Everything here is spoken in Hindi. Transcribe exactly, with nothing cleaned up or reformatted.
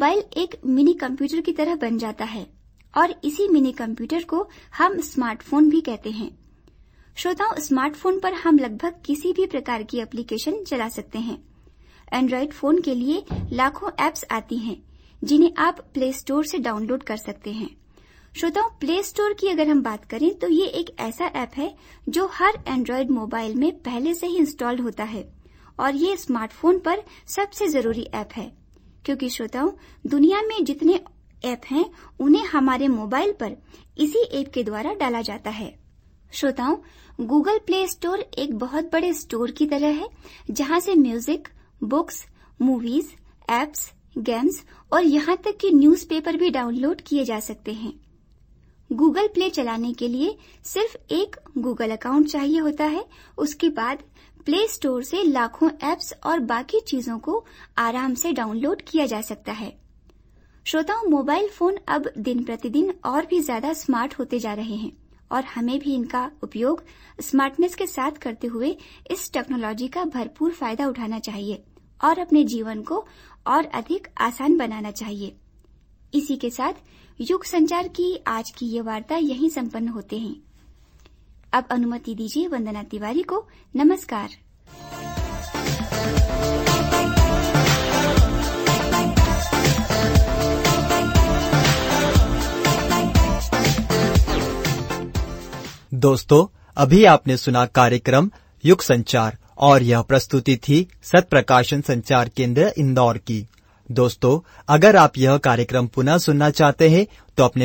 मोबाइल एक मिनी कंप्यूटर की तरह बन जाता है और इसी मिनी कंप्यूटर को हम स्मार्टफोन भी कहते हैं। श्रोताओं, स्मार्टफोन पर हम लगभग किसी भी प्रकार की एप्लीकेशन चला सकते हैं। एंड्रॉइड फोन के लिए लाखों एप्स आती हैं, जिन्हें आप प्ले स्टोर से डाउनलोड कर सकते हैं। श्रोताओं, प्ले स्टोर की अगर हम बात करें तो ये एक ऐसा ऐप है जो हर एंड्रॉइड मोबाइल में पहले से ही इंस्टॉल्ड होता है और ये स्मार्टफोन पर सबसे जरूरी ऐप है, क्योंकि श्रोताओं, दुनिया में जितने ऐप हैं उन्हें हमारे मोबाइल पर इसी ऐप के द्वारा डाला जाता है। श्रोताओं, गूगल प्ले स्टोर एक बहुत बड़े स्टोर की तरह है, जहां से music, books, movies, apps, games और यहाँ तक कि न्यूज़पेपर भी डाउनलोड किए जा सकते हैं। गूगल प्ले चलाने के लिए सिर्फ एक गूगल अकाउंट चाहिए होता है। उसके बाद प्ले स्टोर से लाखों एप्स और बाकी चीजों को आराम से डाउनलोड किया जा सकता है। श्रोताओं, मोबाइल फोन अब दिन प्रतिदिन और भी ज्यादा स्मार्ट होते जा रहे हैं और हमें भी इनका उपयोग स्मार्टनेस के साथ करते हुए इस टेक्नोलॉजी का भरपूर फायदा उठाना चाहिए और अपने जीवन को और अधिक आसान बनाना चाहिए। इसी के साथ युग संचार की आज की ये वार्ता यहीं संपन्न होते हैं। अब अनुमति दीजिए वंदना तिवारी को नमस्कार। दोस्तों, अभी आपने सुना कार्यक्रम युग संचार और यह प्रस्तुति थी सत प्रकाशन संचार केंद्र इंदौर की। दोस्तों, अगर आप यह कार्यक्रम पुनः सुनना चाहते हैं तो अपने